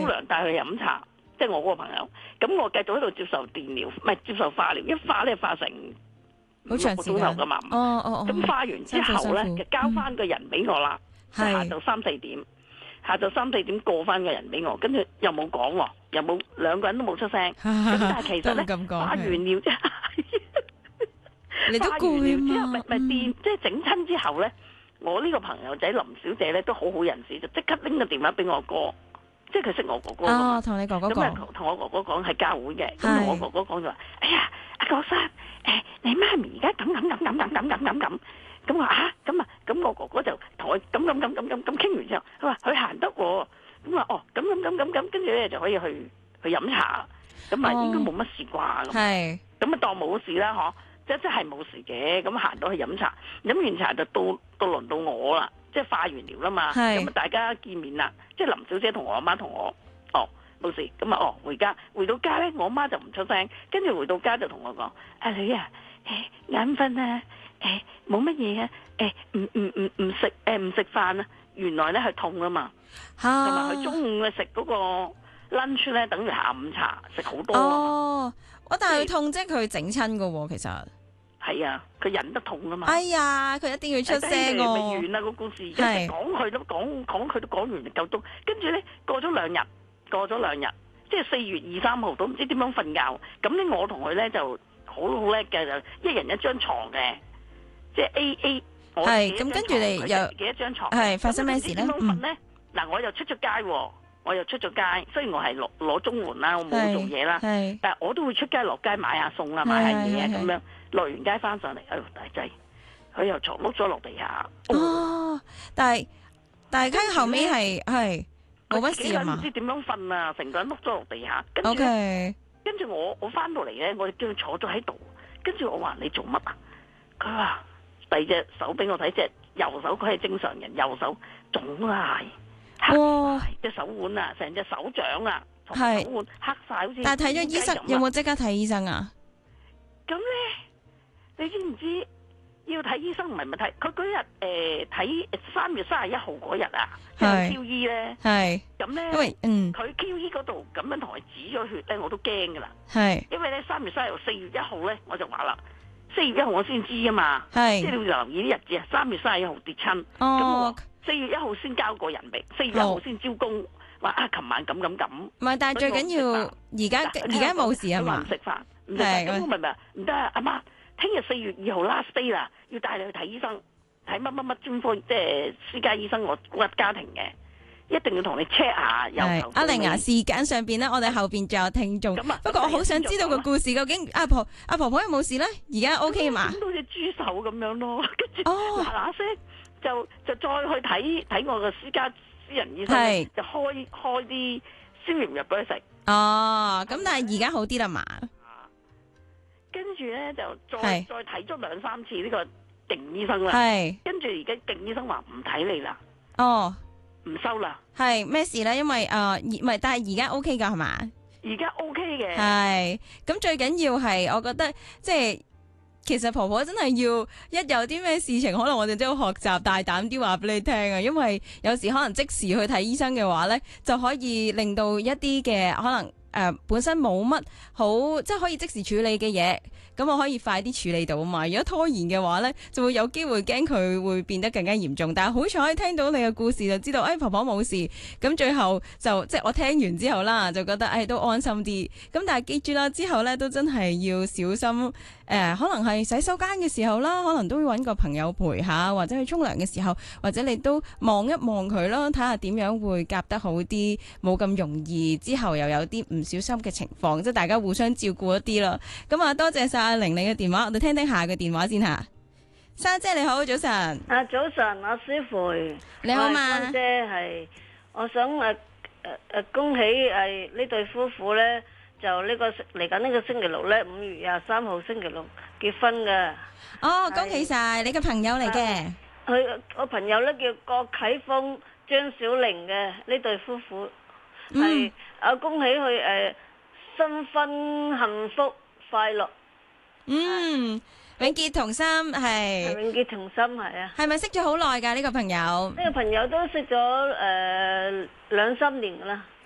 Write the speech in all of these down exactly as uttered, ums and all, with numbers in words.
娘帶佢飲茶，即係我嗰個朋友。咁我繼續喺度接受電療，唔係接受化療，一化咧化成好長時間六個鐘頭噶嘛。 哦哦咁化完之後咧，就交翻個人俾我啦。 係下晝三四點，下晝三四點過翻個人俾我，跟住又冇講喎，又冇兩個人都冇出聲。咁但係其實咧，化完療之後， 你都攰啊嘛。 咪咪電，即係整親之後咧，我呢個朋友仔林小姐咧都好好人士，就即刻拎個電話俾我哥，即係佢識我哥哥。 哦，同你哥哥講。 咁啊，同我哥哥講係教會嘅，咁同我哥哥講就話：哎呀，阿郭生，誒，你媽咪而家咁咁咁咁咁咁咁咁咁。咁話啊，咁啊，咁我哥哥就同佢咁咁咁咁咁咁傾完之後，佢話佢行得喎，咁話哦，咁咁咁咁咁，跟住咧就可以去去飲茶，咁啊應該冇乜事啩， 係， 咁啊當冇事啦嗬，即即係冇事嘅，咁行到去飲茶，飲完茶就到到輪到我啦，即係化完療啦嘛，咁啊大家見面啦，即係林小姐同我阿媽同我，哦冇事，咁啊哦回家，回到家咧我媽就唔出聲，跟住回到家就同我講：阿女啊，誒眼瞓啊。誒，冇乜嘢啊！誒，唔唔唔唔食誒唔食飯啊！原來咧係痛啊嘛，同埋佢中午咧食嗰個 lunch 咧，等於下午茶食好多。 哦，我但係佢痛即係佢整親噶喎，其實係啊，佢忍得痛啊嘛。 哎呀，佢一定要出聲喎。 咪完啦個故事，一直講佢都講講佢都講完夠鐘，跟住咧過咗兩日，過咗兩日，即係四月二三號都唔知點樣瞓覺。咁咧我同佢咧就好好叻嘅，就一人一張床嘅。即係 A A， 我係咁跟住你又幾多張床？ 係發生咩事咧？ 點樣瞓咧？嗱，我又出咗街，我又出咗街。雖然我係攞攞綜援啦，我冇做嘢啦，但係我都會出街落街買下餸啊，買下嘢啊咁樣。落完街翻上嚟，哎呦大劑，佢又床碌咗落地下。 哦，但係但係跟後尾係係冇乜事啊嘛？ 唔知點樣瞓啊，成個人碌咗落地下。跟住 OK， 跟住我我翻到嚟咧，我叫佢坐咗喺度，跟住我話你做乜啊？佢話。第二隻手俾我睇，隻右手佢係正常人，右手腫晒，黑晒隻手腕啊，成隻手掌啊，同手腕黑晒，好似。 但係睇咗醫生，有冇即刻睇醫生啊？ 咁咧，你知唔知要睇醫生唔係咪睇？佢嗰日誒睇三月三十一號嗰日啊，即係 Q E 咧， 係咁咧， 因為嗯， 佢 Q E 嗰度咁樣同佢止咗血咧，我都驚噶啦。 係， 因為咧三月三十號、四月一號咧，我就話啦。四月一號我先知啊嘛，即係你要留意啲日子啊。三月三十一號跌親，咁我四月一號先交個人俾，四月一號先招工，話啊琴晚咁咁咁。 唔係，但係最緊要而家而家冇事啊嘛。 唔食飯，唔食飯，咁我咪咪唔得啊！阿媽，聽日四月二號 last day 啦，要帶你去睇醫生，睇乜乜乜專科，即係私家醫生，我骨家庭嘅。一定要同你 check 下，由頭到尾。 阿玲啊，時間上邊咧，我哋後邊仲有聽眾。 咁啊， 不過我好想知道個故事究竟阿婆阿婆婆有冇事咧？而家 OK 嘛？ 咁好似豬手咁樣咯，跟住嗱嗱聲就就再去睇睇我個私家私人醫生，就開開啲消炎藥俾佢食。 哦，咁但係而家好啲啦嘛？ 跟住咧就再再睇咗兩三次呢個勁醫生啦。 係。跟住而家勁醫生話唔睇你啦。 哦。 唔收啦， 係咩事咧？因為誒，唔係，但係而家 O K 噶係嘛？ 而家 O K 嘅， 係咁最緊要係，我覺得即係其實婆婆真係要一有啲咩事情，可能我哋都要學習大膽啲話俾你聽啊！因為有時可能即時去睇醫生嘅話咧，就可以令到一啲嘅可能誒、呃、本身冇乜好，即係可以即時處理嘅嘢。咁我可以快啲處理到嘛？如果拖延嘅話呢，就會有機會驚佢會變得更加嚴重。但係好彩聽到你嘅故事就知道，誒、哎、婆婆冇事。咁最後就即係我聽完之後啦，就覺得誒、哎、都安心啲。咁但係記住啦，之後呢都真係要小心。誒、呃，可能係洗手間嘅時候啦，可能都會揾個朋友陪下，或者去沖涼嘅時候，或者你都望一望佢啦，睇下點樣會夾得好啲，冇咁容易之後又有啲唔小心嘅情況，即係大家互相照顧一啲啦。咁啊，多謝晒阿玲你嘅電話，我哋聽聽下個電話先吓。莎姐你好，早晨。 啊早晨，阿師傅你好嘛？ 芳姐係，我想誒誒誒恭喜誒呢對夫婦咧。就呢個嚟緊呢個星期六咧，五月廿三號星期六結婚嘅。 哦，恭喜晒！你嘅朋友嚟嘅。 佢我朋友咧叫郭啟峰、張小玲嘅呢對夫婦，係啊恭喜佢誒新婚幸福快樂。 嗯，永結同心係。 永結同心係啊。 係咪識咗好耐㗎呢個朋友？ 呢個朋友都識咗誒兩三年㗎啦。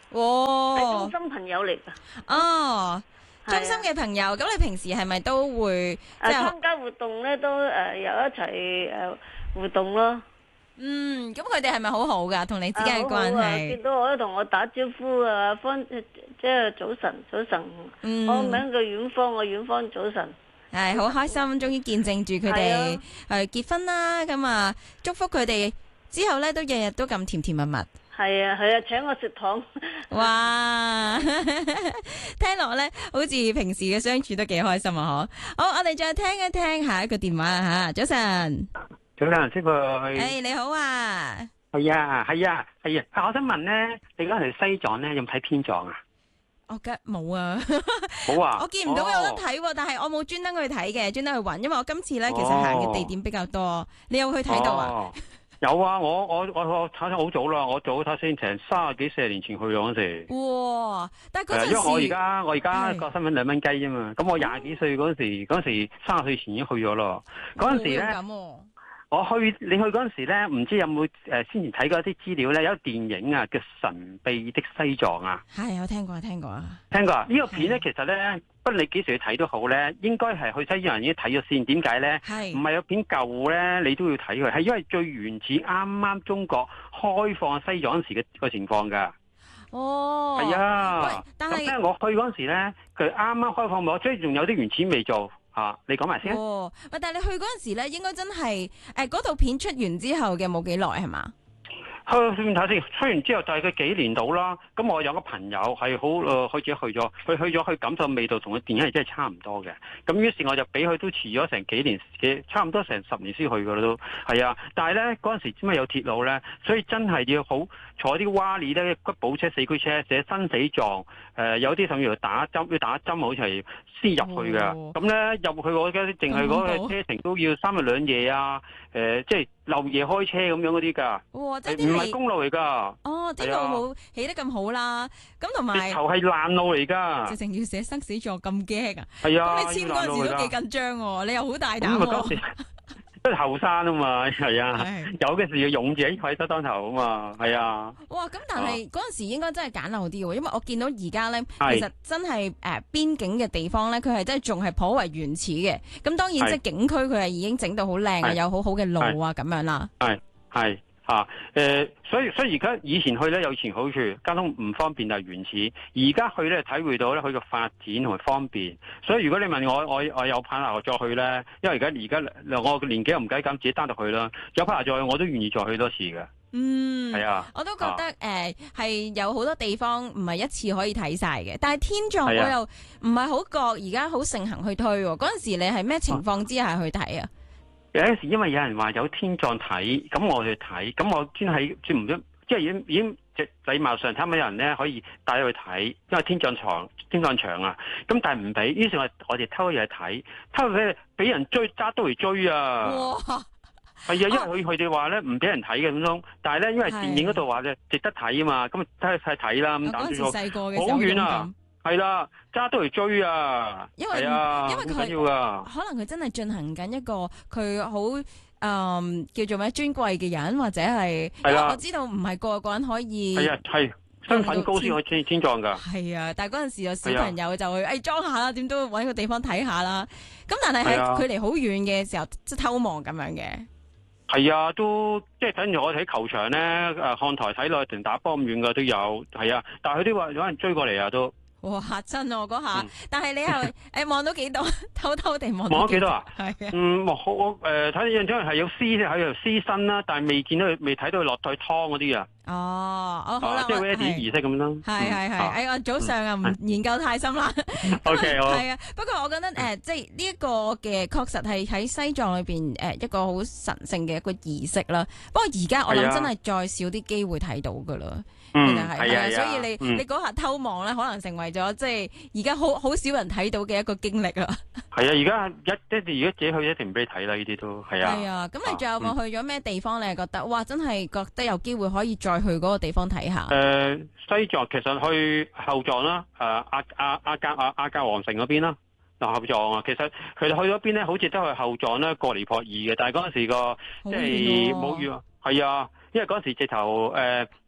係哇！ 中心朋友嚟噶。 哦， 係啊中心嘅朋友，咁你平時係咪都會即誒係參加活動咧，都誒有一齊誒互動咯。 嗯，咁佢哋係咪好好噶？同你之間嘅關啊好好啊係見？到我都同我打招呼啊，方即係早晨，早晨。 嗯我名叫遠方，我遠方早晨。 係好開心，終於見證住佢哋誒結婚啦！咁啊，祝福佢哋之後咧都日日都咁甜甜蜜蜜。 係啊係啊，請我食糖。 哇！聽落咧，好似平時嘅相處都幾開心啊！嗬，好，我哋再聽一聽下一個電話吓。早晨， 早晨，師傅。 誒，你好啊！ 係啊，係啊，係啊。我想問咧，你嗰陣西藏咧有冇睇天葬啊？ 我梗冇啊， 冇啊！ 我見唔到有得睇喎，但係我冇專登去睇嘅，專登去揾，因為我今次咧其實行嘅地點比較多。你有去睇到啊？ 哦有啊，我我我我睇得好早啦，我早睇先成三十幾四十年前去咗嗰時。 哇！但係嗰陣時， 因為我而家我而家係個身份兩蚊雞啫嘛，咁我廿幾歲嗰時嗰時三十歲前已經去咗咯。嗰陣時咧， 咁喎我去你去嗰陣時咧，唔知有冇誒先前睇過一啲資料咧？有一個電影啊，叫《神秘的西藏》啊。 係，我聽過，聽過啊。 聽過啊？呢個片咧，其實咧，不論你幾時去睇都好咧，應該係去西藏人已經睇咗先。點解咧？ 係唔係有片舊咧，你都要睇佢，係因為最原始啱啱中國開放西藏時嘅個情況㗎。 哦， 係啊喂，但係咁咧，我去嗰陣時咧，佢啱啱開放冇，所以仲有啲原始未做嚇、啊。你講埋先。 哦，喂，但係你去嗰陣時咧，應該真係誒嗰套片出完之後嘅冇幾耐係嘛？ 去算睇先，出完之後大概幾年到啦。咁我有個朋友係好誒，佢自己去咗，佢去咗去感受味道同個電影係真係差唔多嘅。咁於是我就俾佢都遲咗成幾年嘅，差唔多成十年先去噶啦都。係啊，但係咧嗰陣時因為有鐵路咧，所以真係要好坐啲蛙哩咧，吉普車、四驅車，寫生死狀。誒、呃、有啲甚至乎打針，要打針好似係先入去㗎。咁咧入去我嘅淨係嗰個車程都要三日兩夜啊！誒、呃、即係漏夜開車咁樣嗰啲㗎。 哇！即係唔係公路嚟㗎。 哦，啲路冇起得咁好啦。咁同埋直頭係爛路嚟㗎。 直情要寫生死狀咁驚啊！ 係啊。 咁你簽嗰陣時都幾緊張喎，你又好大膽喎。 都係後生啊嘛，係啊，有嘅時要勇住喺喺當頭啊嘛，係啊。 哇！咁但係嗰陣時應該真係簡陋啲喎，因為我見到而家咧， 係其實真係誒邊境嘅地方咧，佢係真係仲係頗為原始嘅。咁當然即係景區佢係已經整到好靚啊，有好好嘅路啊咁樣啦。 係係嚇誒，所以所以而家以前去咧有以前好處，交通唔方便但係原始。而家去咧體會到咧佢個發展同埋方便。所以如果你問我，我我有partner我再去咧，因為而家而家我年紀又唔計咁，自己單獨去啦。有partner再去我都願意再去多次嘅。 嗯， 係啊， 我都覺得誒係、呃、有好多地方唔係一次可以睇晒嘅。但係天葬我又唔係好覺而家好盛行去推喎。嗰陣時你係咩情況之下去睇啊？ 有陣時因為有人話有天葬睇，咁我去睇，咁我專喺專唔專，即係已經已經即禮貌上，睇下有人咧可以帶你去睇，因為天葬場天葬場啊，咁但係唔俾，於是我我哋偷嘢睇，偷佢俾人追揸刀嚟追啊！ 哇！ 係啊，因為佢佢哋話咧唔俾人睇嘅咁樣，但係咧因為電影嗰度話咧值得睇啊嘛，咁啊睇睇睇啦，咁嗰陣時細個嘅時候好遠啊！係啦，揸刀嚟追啊！ 因為啊， 因為佢要噶， 可能佢真係進行緊一個佢好誒叫做咩尊貴嘅人，或者係因為我知道唔係個個人可以係啊係身份高先可以天天葬噶。 係啊，但係嗰陣時有小朋友就去誒裝下啦，點都揾個地方睇下啦。咁但係喺距離好遠嘅時候，即係偷望咁樣嘅。 係啊，都即係等於我哋喺球場咧誒看台睇落定打波咁遠嘅都有。係啊，但係佢啲話有人追過嚟啊都。哇！ 嚇親我嗰下，嗯、但係你又誒望到幾多？偷偷地望望咗幾多啊？ 係啊， 嗯，我我誒睇印象係有屍喺度屍身啦，但係未見到佢，未睇到佢落去湯嗰啲啊。 哦，哦好啦， 即係會一啲儀式咁咯。 係係係，哎我早上啊唔研究太深啦。 O K， 係啊，不過我覺得誒，即係呢一個嘅確實係喺西藏裏邊誒一個好神聖嘅一個儀式啦。不過而家我諗真係再少啲機會睇到噶啦。 嗯， 係啊，所以你你嗰下偷望咧，可能成為咗即係而家好好少人睇到嘅一個經歷啦。 係啊，而家一即係如果自己去一定唔俾你睇啦，呢啲都係啊。 係啊，咁你仲有冇去咗咩地方？你係覺得哇，真係覺得有機會可以再去嗰個地方睇下？ 誒，西藏其實去後藏啦，誒阿阿阿加阿阿加皇城嗰邊啦，嗱後藏啊，其實佢哋去嗰邊咧，好似都係後藏咧過尼泊爾嘅，但係嗰陣時個即係冇遇，係啊，因為嗰陣時直頭誒。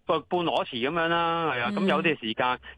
半裸辭咁樣啦，係啊，咁有啲時間，